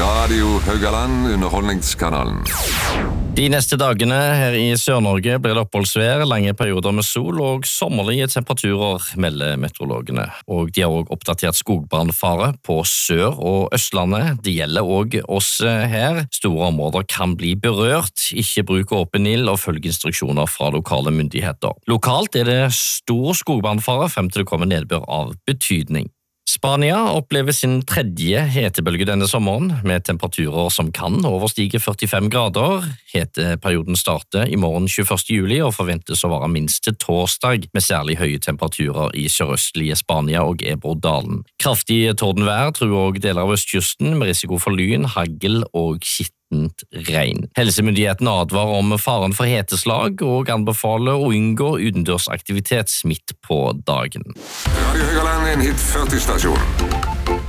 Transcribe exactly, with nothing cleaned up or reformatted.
Radio Haugaland, underholdningskanalen. De neste dagene her i Sør-Norge blir det oppholdsvær, lange perioder med sol og sommerlige temperaturer, melder meteorologene. Og de har også oppdatert skogbrannfare på Sør- og Østlandet. Det gjelder også oss her. Store områder kan bli berørt. Ikke bruk åpen ild og følg instruksjoner fra lokale myndigheter. Lokalt er det stor skogbrannfare frem til det kommer nedbør av betydning. Spania opplever sin tredje hetebølge denne sommeren, med temperaturer som kan overstige førtifem grader. Heteperioden starter i morgen tjueførste juli og forventes å vare minst til torsdag, med særlig høye temperaturer i sørøstlige Spania og Ebrodalen. Kraftig tordenvær truer også deler av østkysten, med risiko for lyn, hagl og skittent regn. Helsemyndighetene advarer om faren for heteslag og anbefaler å unngå utendørsaktivitet midt på dagen. Radio Haugaland, en hit førti stasjon.